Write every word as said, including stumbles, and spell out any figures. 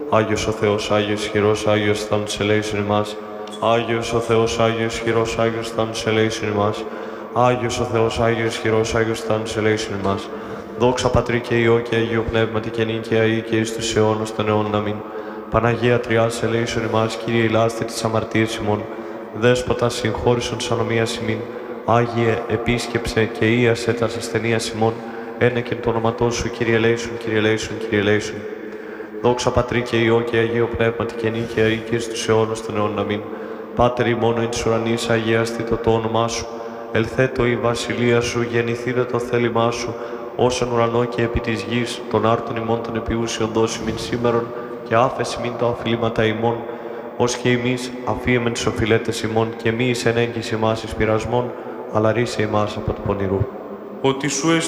Άγιος ο Θεός, Άγιος ισχυρός, Άγιος θάνους ελέησον ημάς. Άγιος ο Θεός, Άγιος ισχυρός, Άγιος θάνους ελέησον ημάς. Άγιος ο Θεός, Άγιος ισχυρός, Άγιος θάνους ελέησον ημάς. Δόξα Πατρί και Υιό και Αγίου Πνεύματι και νυν και αεί και εις τους αιώνας των αιώνων. Αμήν. Παναγία Τριάς ελέησον ημάς, Κύριε ηλάστη της αμαρτίας ημών. Δέσποτα συγχώρησον σαν ομοίας ημίν. Άγιε επίσκεψε και ίασε τας ασθενείας ημών. Ένεκεν το όνοματό σου, Κύριε ελέησον, Κύριε ελέησον, Κύριε ελέησον. Δόξα Πατρί και Υιό και Αγίου Πνεύματι και νυν και αεί και εις τους αιώνας των αιώνων. Αμήν. Πάτερ ημών εν της ουρανής, αγιαστήτω το όνομά σου. Ελθέτω η βασιλεία σου, γεννηθείτε το θέλημά σου, όσον ουρανό και επί της γης, των άρτων ημών των επιούσιων δώσει μην σήμερον, και άφεση μην τα οφειλήματα ημών, ως και εμείς αφίεμεν τις οφειλέτες ημών, και μη εις ενέγγιση εμάς εις πειρασμών, αλλά ρίσε ημάς από του πονηρού. Ότι σου